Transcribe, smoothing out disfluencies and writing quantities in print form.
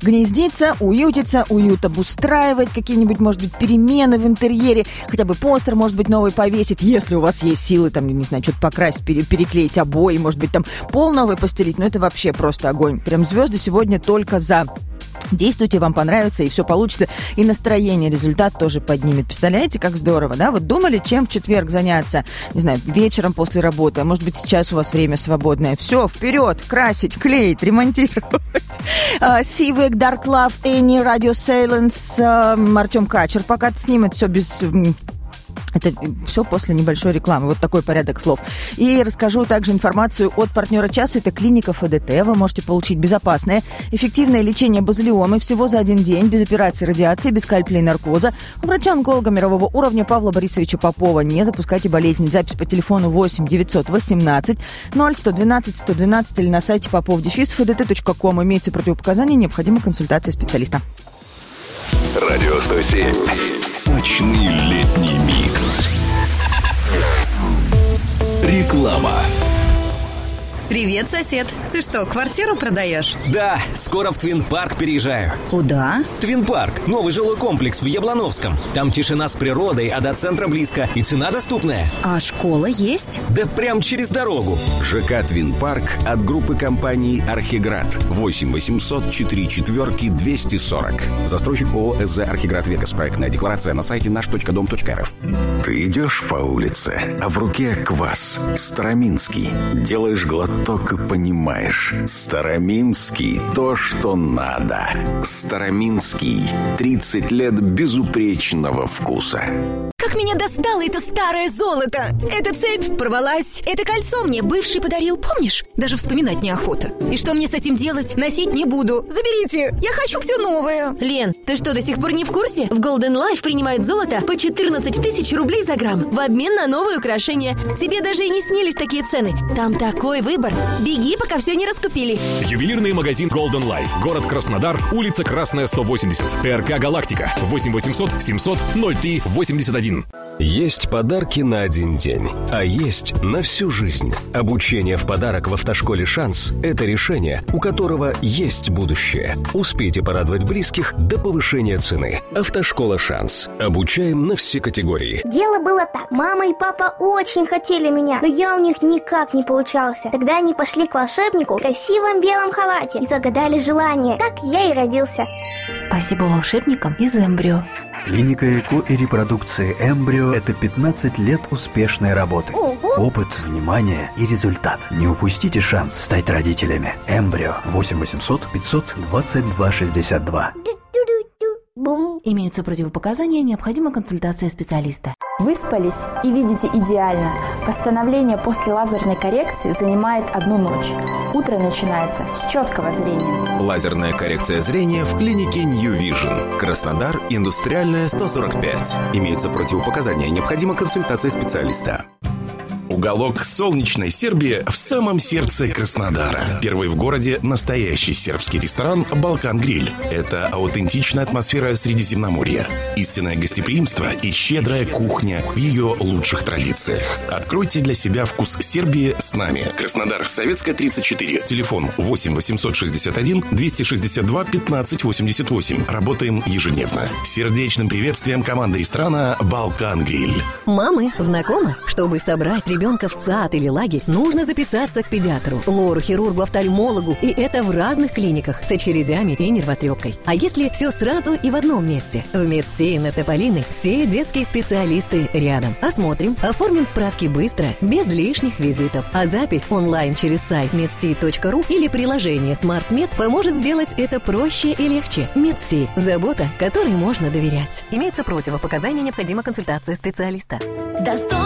гнездиться, уютиться, уют обустраивать, какие-нибудь, может быть, перемены в интерьере, хотя бы постер, может быть, новый повесить, если у вас есть силы, там, не знаю, что-то покрасить, переклеить обои, может быть, там пол новый постелить, но это вообще просто огонь. Прям звезды сегодня только за. Действуйте, вам понравится, и все получится. И настроение, результат тоже поднимет. Представляете, как здорово, да? Вот думали, чем в четверг заняться? Не знаю, вечером после работы. А может быть, сейчас у вас время свободное. Все, вперед! Красить, клеить, ремонтировать. Сивек, Dark Love, Энни, Radio Silence, Артем Качер пока снимет все без... Это все после небольшой рекламы. Вот такой порядок слов. И расскажу также информацию от партнера часа. Это клиника ФДТ. Вы можете получить безопасное, эффективное лечение базилиомы всего за один день, без операции радиации, без скальпеля и наркоза. У врача-онколога мирового уровня Павла Борисовича Попова. Не запускайте болезнь. Запись по телефону 8 918 0112 112 или на сайте popov-fdt.com. Имеется противопоказания, необходима консультация специалиста. Радио 107. Сочный летний микс. Реклама. Привет, сосед. Ты что, квартиру продаешь? Да, скоро в Твин-парк переезжаю. Куда? Твин-парк. Новый жилой комплекс в Яблоновском. Там тишина с природой, а до центра близко. И цена доступная. А школа есть? Да прям через дорогу. ЖК Твин-парк от группы компаний «Архиград». 8 800 44 240. Застройщик ООО «СЗ Архиград Вегас». Проектная декларация на сайте наш.дом.рф. Ты идешь по улице, а в руке квас. Староминский. Делаешь глоток и понимаешь. Староминский – то, что надо. Староминский. 30 лет безупречного вкуса. Как меня достало это старое золото! Эта цепь порвалась. Это кольцо мне бывший подарил, помнишь? Даже вспоминать неохота. И что мне с этим делать? Носить не буду. Заберите! Я хочу все новое. Лен, ты что, до сих пор не в курсе? В Golden Life принимают золото по 14 тысяч рублей за грамм в обмен на новые украшения. Тебе даже и не снились такие цены. Там такой выбор. Беги, пока все не раскупили. Ювелирный магазин Golden Life. Город Краснодар, улица Красная, 180. ТРК «Галактика». 8 800 700 03 81. Есть подарки на один день, а есть на всю жизнь. Обучение в подарок в автошколе «Шанс» – это решение, у которого есть будущее. Успейте порадовать близких до повышения цены. Автошкола «Шанс». Обучаем на все категории. Дело было так. Мама и папа очень хотели меня, но я у них никак не получался. Тогда они пошли к волшебнику в красивом белом халате и загадали желание. Так я и родился. Спасибо волшебникам из «Эмбрио». Клиника ЭКО и репродукции «Эмбрио» – это 15 лет успешной работы. Опыт, внимание и результат. Не упустите шанс стать родителями. «Эмбрио» 8 800 522 62. Имеются противопоказания, необходима консультация специалиста. Выспались и видите идеально. Восстановление после лазерной коррекции занимает 1 ночь. Утро начинается с четкого зрения. Лазерная коррекция зрения в клинике New Vision. Краснодар, Индустриальная, 145. Имеются противопоказания, необходима консультация специалиста. Уголок солнечной Сербии в самом сердце Краснодара. Первый в городе настоящий сербский ресторан «Балкан Гриль». Это аутентичная атмосфера Средиземноморья, истинное гостеприимство и щедрая кухня в ее лучших традициях. Откройте для себя вкус Сербии с нами. Краснодар, Советская, 34. Телефон 8 861 262 15 88. Работаем ежедневно. Сердечным приветствием команды ресторана «Балкан Гриль». Мамы, знакомы? Чтобы собрать ребенка в сад или лагерь, нужно записаться к педиатру, лору-хирургу, офтальмологу, и это в разных клиниках с очередями и нервотрепкой. А если все сразу и в одном месте? В Медси на Тополиной все детские специалисты рядом. Осмотрим, оформим справки быстро, без лишних визитов. А запись онлайн через сайт medsi.ru или приложение SmartMed поможет сделать это проще и легче. Медси – забота, которой можно доверять. Имеется противопоказания, необходима консультация специалиста.